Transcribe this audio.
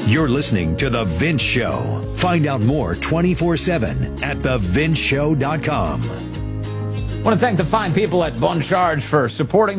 You're listening to The Vince Show. Find out more 24/7 at thevinceshow.com. I want to thank the fine people at Bon Charge for supporting